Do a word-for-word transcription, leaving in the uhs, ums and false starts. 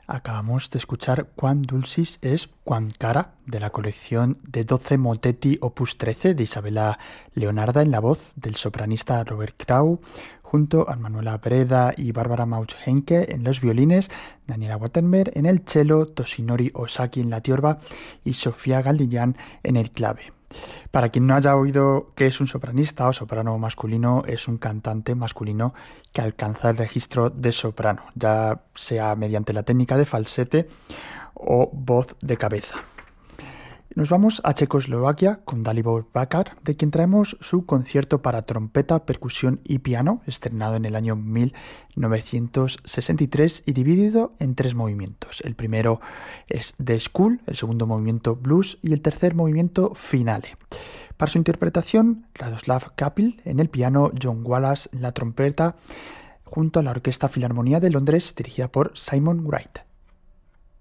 Acabamos de escuchar Quam Dulcis es Quam Cara, de la colección de doce motetti opus trece de Isabella Leonarda, en la voz del sopranista Robert Grau, junto a Manuela Breda y Bárbara Mauch-Henke en los violines, Daniela Wattenberg en el cello, Toshinori Osaki en la tiorba y Sofía Galdillán en el clave. Para quien no haya oído qué es un sopranista o soprano masculino, es un cantante masculino que alcanza el registro de soprano, ya sea mediante la técnica de falsete o voz de cabeza. Nos vamos a Checoslovaquia con Dalibor Bakar, de quien traemos su concierto para trompeta, percusión y piano, estrenado en el año mil novecientos sesenta y tres y dividido en tres movimientos. El primero es The School, el segundo movimiento Blues y el tercer movimiento Finale. Para su interpretación, Radoslav Kapil en el piano, John Wallace en la trompeta, junto a la Orquesta Filarmonía de Londres, dirigida por Simon Wright.